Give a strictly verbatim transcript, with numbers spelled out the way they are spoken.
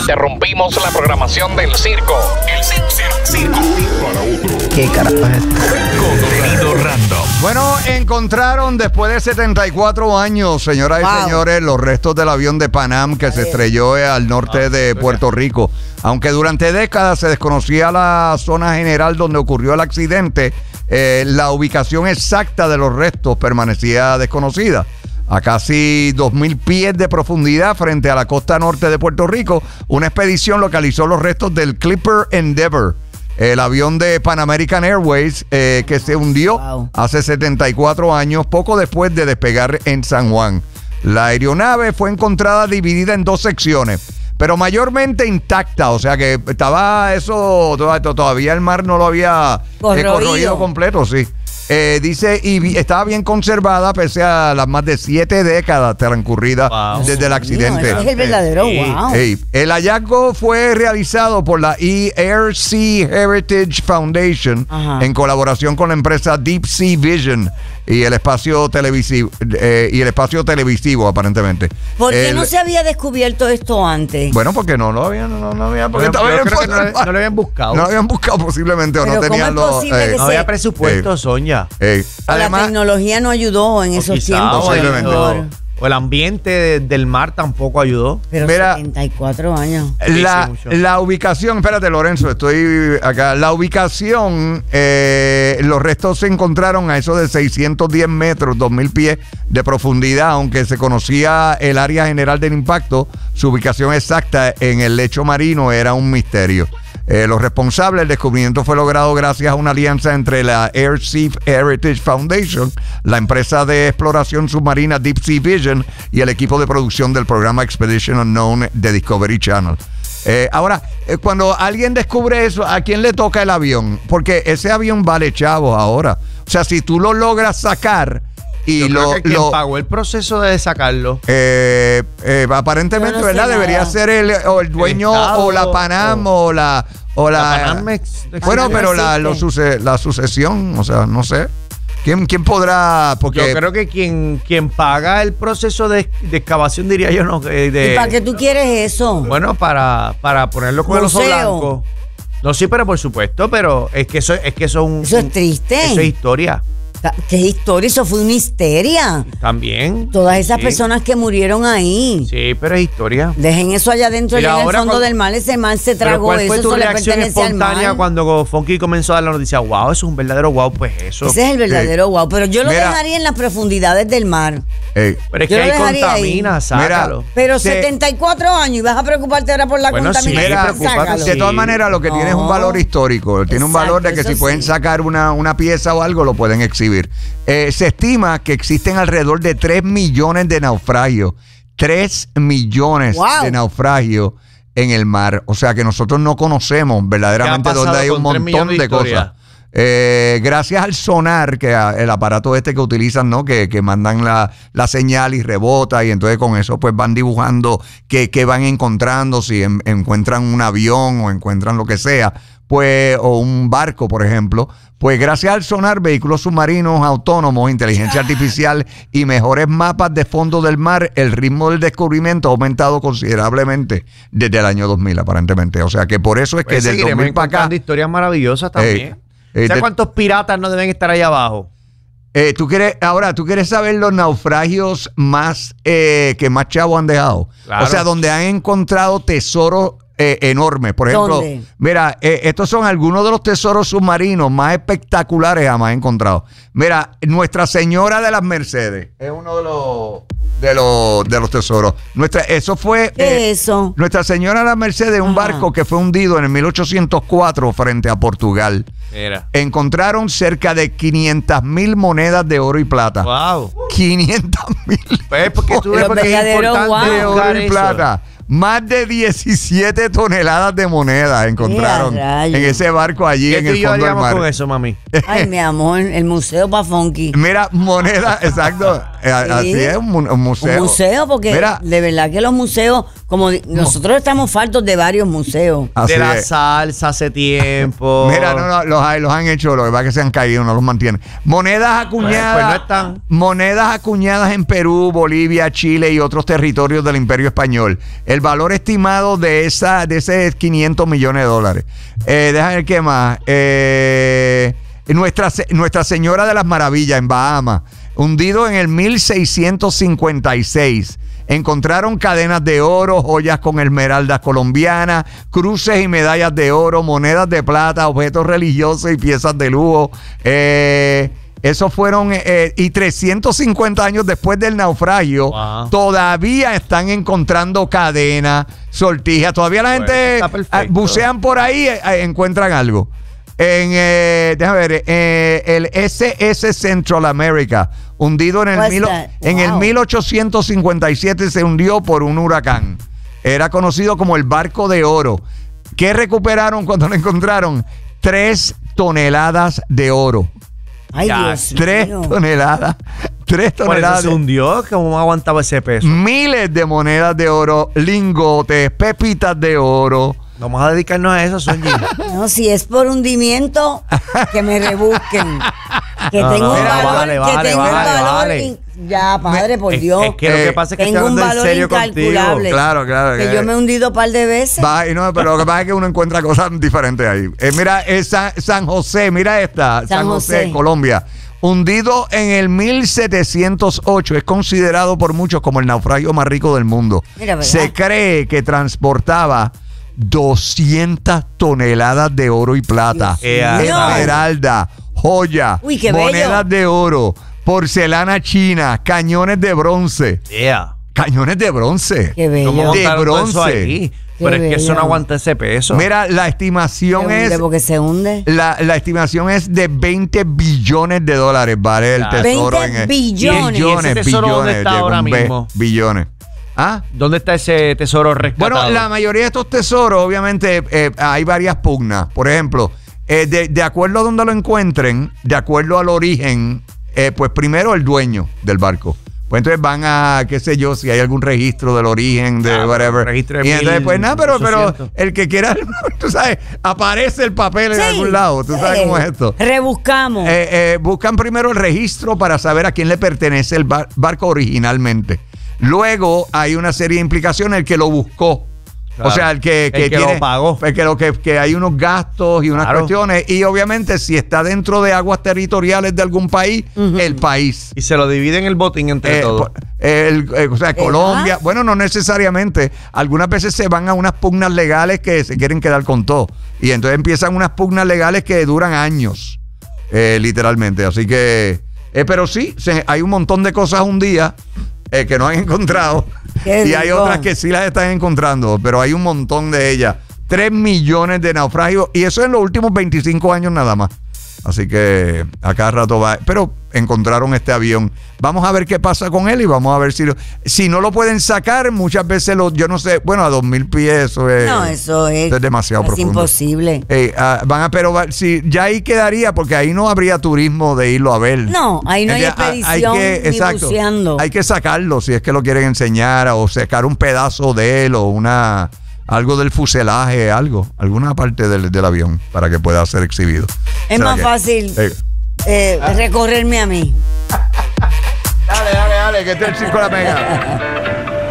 Interrumpimos la programación del circo. El circo. Para otro. ¿Qué carajo es esto? Contenido random. Bueno, encontraron después de setenta y cuatro años, señoras Wow. y señores, los restos del avión de Pan Am que se estrelló al norte de Puerto Rico. Aunque durante décadas se desconocía la zona general donde ocurrió el accidente, eh, la ubicación exacta de los restos permanecía desconocida. A casi dos mil pies de profundidad frente a la costa norte de Puerto Rico, una expedición localizó los restos del Clipper Endeavour, el avión de Pan American Airways eh, que se hundió Wow. hace setenta y cuatro años, poco después de despegar en San Juan. La aeronave fue encontrada dividida en dos secciones, pero mayormente intacta, o sea que estaba eso, todavía el mar no lo había eh, Corroído. corroído completo, sí. Eh, dice, y vi- estaba bien conservada pese a las más de siete décadas transcurridas Wow. desde el accidente. Mío, ese es el verdadero Sí. wow. Hey, el hallazgo fue realizado por la E Air Sea Heritage Foundation Ajá. en colaboración con la empresa Deep Sea Vision y el espacio televisivo eh, y el espacio televisivo aparentemente. ¿Por qué El- no se había descubierto esto antes? Bueno, porque no lo habían, no, no había, porque Yo estaba creo bien que no, fuera le- del mar. no lo habían buscado. No lo habían buscado posiblemente o Pero no ¿cómo tenían es los. posible que No se- había presupuesto, eh, Sonia. eh, O la además, tecnología no ayudó en O esos quizá, tiempos. o, el, posiblemente. señor. o el ambiente de- del mar tampoco ayudó. Pero Mira, setenta y cuatro años. La, Sí, sí, mucho. la ubicación, espérate Lorenzo, estoy acá. La ubicación, eh, los restos se encontraron a eso de seiscientos diez metros, dos mil pies de profundidad, aunque se conocía el área general del impacto, su ubicación exacta en el lecho marino era un misterio. Eh, los responsables del descubrimiento fue logrado gracias a una alianza entre la Air Sea Heritage Foundation, la empresa de exploración submarina Deep Sea Vision y el equipo de producción del programa Expedition Unknown de Discovery Channel. Eh, ahora, eh, cuando alguien descubre eso, ¿a quién le toca el avión? Porque ese avión vale chavos ahora. O sea, si tú lo logras sacar y Yo lo... creo que quien lo pagó el proceso de sacarlo. eh, eh, aparentemente, Yo no sé ¿verdad? Debería nada. ser el, o el dueño Estado, o la Panam o- o la... O la, La Panam ex- bueno, existe. pero la, existe. lo suce- la sucesión, o sea, no sé. ¿Quién, quién podrá? Porque Yo creo que quien, quien paga el proceso de, de excavación, diría yo, no. eh, De, ¿Y para qué tú quieres eso? Bueno, para, para ponerlo con el ojo Museo. blanco. No, sí, pero por supuesto, pero es que eso es que eso es un. Eso es un- triste. Eso es historia. Ta- ¿Qué historia? Eso fue una histeria. También. Todas esas Sí. personas que murieron ahí. Sí, pero es historia. Dejen eso allá adentro, Mira, allá en el ahora fondo cuando- del mar. Ese mar se Pero tragó ¿cuál eso. fue tu Eso le reacción pertenece al espontánea mar. cuando Funky comenzó a dar la noticia? Wow, eso es un verdadero wow, pues eso. Ese es el verdadero wow. Pero yo lo Mira. dejaría en las profundidades del mar. eh, Pero es yo que lo ahí dejaría ahí. contamina, sácalo. Pero Se- setenta y cuatro años y vas a preocuparte ahora por la Bueno, sí, contaminación. mira, preocúpate, Sácalo. de sí. todas maneras, lo que tiene es un No. valor histórico. Tiene un Exacto, valor de que eso si pueden sí. sacar una, una pieza o algo, lo pueden exhibir. Eh, se estima que existen alrededor de tres millones de naufragios. tres millones Wow. de naufragios en el mar. O sea que nosotros no conocemos verdaderamente ¿Qué ha pasado donde hay un con tres montón millones de de cosas. historias? Eh, gracias al sonar, que a- el aparato este que utilizan, ¿no? Que, que mandan la, la señal y rebota, y entonces con eso pues van dibujando qué, qué van encontrando, si en- encuentran un avión o encuentran lo que sea, pues, o un barco, por ejemplo. Pues gracias al sonar, vehículos submarinos autónomos, inteligencia artificial y mejores mapas de fondo del mar, el ritmo del descubrimiento ha aumentado considerablemente desde el año dos mil, aparentemente. O sea que por eso es que Pues del seguiremos dos mil para acá... encontrando historias maravillosas también. Eh, eh, ¿Sabes de- cuántos piratas no deben estar ahí abajo? Eh, ¿tú quieres, ahora, tú quieres saber los naufragios más eh, que más chavos han dejado? Claro. O sea, donde han encontrado tesoros eh, enormes. Por ejemplo, ¿Dónde? mira, eh, estos son algunos de los tesoros submarinos más espectaculares jamás encontrados. Mira, Nuestra Señora de las Mercedes es uno de los de los de los tesoros. Nuestra, eso fue ¿Qué eh, es eso? Nuestra Señora de las Mercedes, un Ajá. barco que fue hundido en el mil ochocientos cuatro frente a Portugal. Mira. Encontraron cerca de quinientas mil monedas de oro y plata. Wow. quinientas mil Pues porque tú ves Los porque es verdaderos importante de wow. buscar oro y eso. plata. Más de diecisiete toneladas de monedas encontraron Mira, rayos. en ese barco allí ¿Qué en tú el y yo fondo del haríamos mar. con eso, mami? Ay, mi amor, el museo para Funky. Mira, moneda, exacto. eh, Así es, un, mu- un museo. Un museo, porque Mira, de verdad que los museos, como di- nosotros estamos faltos de varios museos. así de la es. salsa hace tiempo. Mira, no, no, los, hay- los han hecho, lo que pasa es que se han caído, no los mantienen. Monedas acuñadas. Pues no están. Monedas acuñadas en Perú, Bolivia, Chile y otros territorios del Imperio Español. El El valor estimado de esa de ese es quinientos millones de dólares. Eh, déjame ver qué más. Eh, nuestra, nuestra Señora de las Maravillas en Bahamas, hundido en el mil seiscientos cincuenta y seis. Encontraron cadenas de oro, joyas con esmeraldas colombianas, cruces y medallas de oro, monedas de plata, objetos religiosos y piezas de lujo. Eh, esos fueron, eh, y trescientos cincuenta años después del naufragio, wow, todavía están encontrando cadenas, sortijas. Todavía la gente pues, bucean por ahí, eh, encuentran algo. En, eh, déjame ver, eh, el S S Central America, hundido en el, mil, wow. en el mil ochocientos cincuenta y siete, se hundió por un huracán. Era conocido como el barco de oro. ¿Qué recuperaron cuando lo encontraron? Tres toneladas de oro. Ay, ya, Dios tres mío. toneladas. Tres toneladas. Se hundió, ¿cómo aguantaba ese peso? Miles de monedas de oro, lingotes, pepitas de oro. Vamos a dedicarnos a eso, Sonji. No, si es por hundimiento, que me rebusquen. Que No, tengo no, un mira, valor, vale, que vale, tengo un vale, valor. vale. in- Ya, padre, por Es, Dios. es que lo que pasa es que Tengo estoy un hablando en valor serio incalculable. contigo. Claro, claro. Que yo me he hundido un par de veces. Va, y no, pero lo que pasa es que uno encuentra cosas diferentes ahí. Eh, mira, es San, San José, mira esta, San, San José, José. Colombia. Hundido en el mil setecientos ocho, es considerado por muchos como el naufragio más rico del mundo. Mira, ¿verdad? Se cree que transportaba doscientas toneladas de oro y plata, Dios mío. esmeralda, joya, Uy, qué monedas bello. de oro, porcelana china, cañones de bronce. Yeah. Cañones de bronce. Qué bello. ¿Cómo De montaron todo eso bronce. aquí? Qué Pero es que eso no bello. aguanta ese peso. Mira, la Se estimación hunde es porque se hunde. la, la estimación es de veinte billones de dólares, vale el Claro. tesoro veinte en el- billones. ¿Y ese tesoro dónde está llegó ahora un B, mismo? Billones. ¿Ah? ¿Dónde está ese tesoro rescatado? Bueno, la mayoría de estos tesoros, obviamente, eh, hay varias pugnas. Por ejemplo, eh, de, de acuerdo a donde lo encuentren, de acuerdo al origen, eh, pues primero el dueño del barco. Pues entonces van a, qué sé yo, si hay algún registro del origen, de Ah, whatever. registro de y entonces, pues nada, pero, pero ochocientos. el que quiera, tú sabes, aparece el papel en Sí, algún lado. Tú sabes sí. cómo es esto. Rebuscamos. Eh, eh, buscan primero el registro para saber a quién le pertenece el bar- barco originalmente. Luego hay una serie de implicaciones el que lo buscó. Claro. O sea, el que, El que tiene- lo pagó. el que, lo que, que hay unos gastos y unas Claro. cuestiones. Y obviamente, si está dentro de aguas territoriales de algún país, el país. Y se lo dividen el botín entre Eh, todos. po- el- eh, o sea, Colombia, bueno, no necesariamente. Algunas veces se van a unas pugnas legales que se quieren quedar con todo. Y entonces empiezan unas pugnas legales que duran años, eh, literalmente. Así que, eh, pero sí, se- hay un montón de cosas un día eh, que no han encontrado. Qué Y hay rico. otras que sí las están encontrando, pero hay un montón de ellas. Tres millones de naufragios, y eso en los últimos veinticinco años nada más. Así que a cada rato va. Pero encontraron este avión. Vamos a ver qué pasa con él y vamos a ver si lo- si no lo pueden sacar. Muchas veces, lo, yo no sé, bueno, a dos mil pies eso es, No, eso es, eso es demasiado casi profundo. imposible. Eh, ah, van a, pero va- si ya ahí quedaría, porque ahí no habría turismo de irlo a ver. No, ahí no hay Entonces, ah, expedición ni buceando. Hay que sacarlo si es que lo quieren enseñar o sacar un pedazo de él o una algo del fuselaje, algo, alguna parte del, del avión para que pueda ser exhibido. Es O sea más que- fácil eh, eh, recorrerme a mí. dale, dale, dale, que esté el circo de la pega.